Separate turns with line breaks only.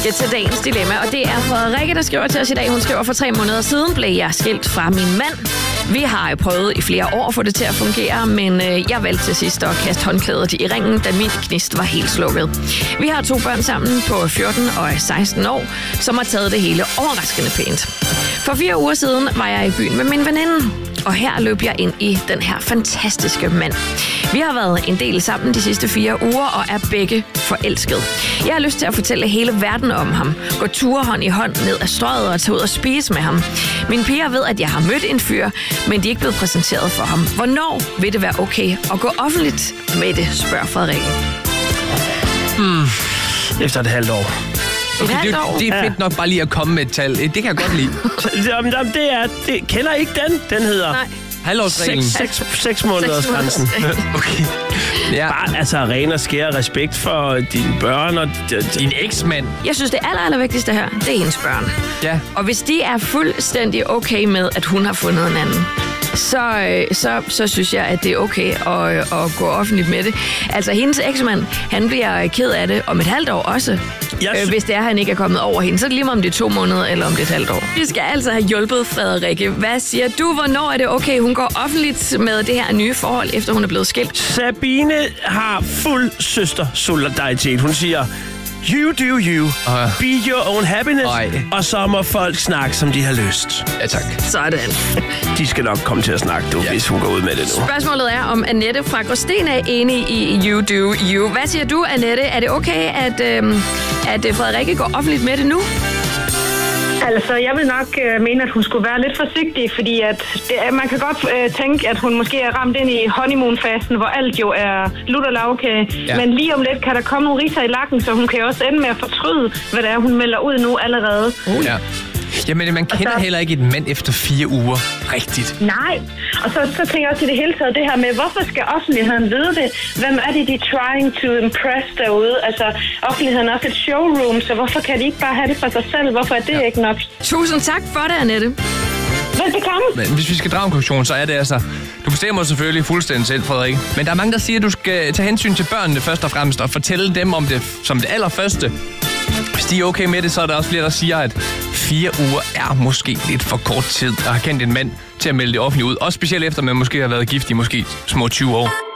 skal til dagens dilemma, og det er Frederikke, der skriver til os i dag. Hun skriver, for 3 måneder siden blev jeg skilt fra min mand. Vi har prøvet i flere år at få det til at fungere, men jeg valgte til sidst at kaste håndklædet i ringen, da min gnist var helt slukket. Vi har 2 børn sammen på 14 og 16 år, som har taget det hele overraskende pænt. For 4 uger siden var jeg i byen med min veninde, og her løb jeg ind i den her fantastiske mand. Vi har været en del sammen de sidste 4 uger og er begge forelsket. Jeg har lyst til at fortælle hele verden om ham. Gå ture hånd i hånd ned ad strøget og tage ud og spise med ham. Mine piger ved, at jeg har mødt en fyr, men de er ikke blevet præsenteret for ham. Hvornår vil det være okay at gå offentligt med det, spørger Frederikke.
Efter et halvt år.
Okay,
det er fedt nok bare lige at komme med et tal. Det kan jeg godt lide.
Jamen, det kender ikke den. Den hedder...
Nej.
Halvårsreglen.
6 måneders grænsen.
Okay. Ja.
Bare altså ren og skær respekt for dine børn og
din eksmand.
Jeg synes, det allervigtigste her, det er hendes børn.
Ja.
Og hvis de er fuldstændig okay med, at hun har fundet en anden, så synes jeg, at det er okay at gå offentligt med det. Altså, hendes eksmand, han bliver ked af det om et halvt år også. Hvis det er, han ikke er kommet over hende. Så er det lige meget, om det er 2 måneder eller om det er et halvt år. Vi skal altså have hjulpet Frederikke. Hvad siger du? Hvornår er det okay, hun går offentligt med det her nye forhold, efter hun er blevet skilt?
Sabine har fuld søster-solidaritet. Hun siger... You do you. Be your own happiness. Og så må folk snakke, som de har lyst.
Ja, tak.
Sådan.
De skal nok komme til at snakke, hvis hun går ud med det nu.
Spørgsmålet er, om Annette fra Gråsten er enig i you do you. Hvad siger du, Annette? Er det okay, at Frederikke går offentligt med det nu?
Altså, jeg vil nok mene, at hun skulle være lidt forsigtig, fordi man kan godt tænke, at hun måske er ramt ind i honeymoon-fasen, hvor alt jo er lutter lavkage. Ja. Men lige om lidt kan der komme nogle riser i lakken, så hun kan jo også ende med at fortryde, hvad det er, hun melder ud nu allerede.
Ja. Jamen, man kender heller ikke et mand efter 4 uger. Rigtigt.
Nej. Og så tænker jeg også i det hele taget det her med, hvorfor skal offentligheden vide det? Hvem er det, de er trying to impress derude? Altså, offentligheden er også et showroom, så hvorfor kan de ikke bare have det for sig selv? Hvorfor er det ikke nok?
Tusind tak for det, Annette.
Velbekomme.
Men hvis vi skal drage en konklusion, så er det altså... Du bestemmer selvfølgelig fuldstændig selv, Frederik. Men der er mange, der siger, at du skal tage hensyn til børnene først og fremmest, og fortælle dem om det som det allerførste. Hvis de er okay med det, så er der også flere, der siger, at 4 uger er måske lidt for kort tid at have kendt en mand til at melde det offentligt ud. Også specielt efter, man måske har været gift i måske små 20 år.